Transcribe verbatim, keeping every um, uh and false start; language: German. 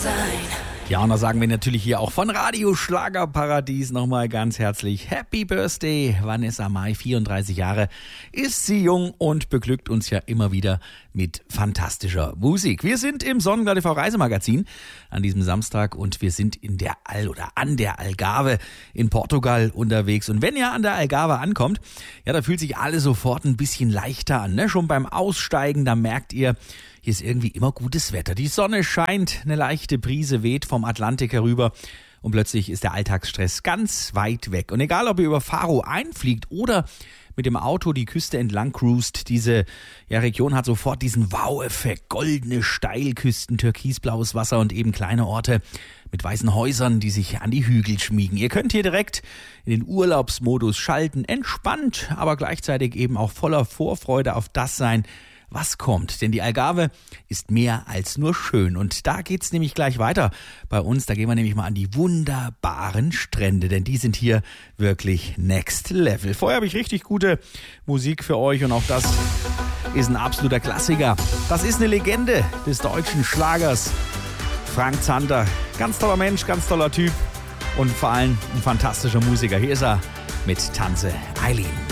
Ja, und da sagen wir natürlich hier auch von Radio Schlagerparadies nochmal ganz herzlich Happy Birthday. Vanessa Mai, vierunddreißig Jahre, ist sie jung und beglückt uns ja immer wieder mit fantastischer Musik. Wir sind im Sonnenklar T V Reisemagazin an diesem Samstag und wir sind in der Al- oder an der Algarve in Portugal unterwegs. Und wenn ihr an der Algarve ankommt, ja, da fühlt sich alles sofort ein bisschen leichter an, ne? Schon beim Aussteigen, da merkt ihr, hier ist irgendwie immer gutes Wetter. Die Sonne scheint, eine leichte Brise weht vom Atlantik herüber und plötzlich ist der Alltagsstress ganz weit weg. Und egal, ob ihr über Faro einfliegt oder mit dem Auto die Küste entlang cruist, diese ja, Region hat sofort diesen Wow-Effekt. Goldene Steilküsten, türkisblaues Wasser und eben kleine Orte mit weißen Häusern, die sich an die Hügel schmiegen. Ihr könnt hier direkt in den Urlaubsmodus schalten, entspannt, aber gleichzeitig eben auch voller Vorfreude auf das sein, was kommt. Denn die Algarve ist mehr als nur schön. Und da geht's nämlich gleich weiter bei uns. Da gehen wir nämlich mal an die wunderbaren Strände, denn die sind hier wirklich next level. Vorher habe ich richtig gute Musik für euch und auch das ist ein absoluter Klassiker. Das ist eine Legende des deutschen Schlagers. Frank Zander, ganz toller Mensch, ganz toller Typ und vor allem ein fantastischer Musiker. Hier ist er mit Tanze Eileen.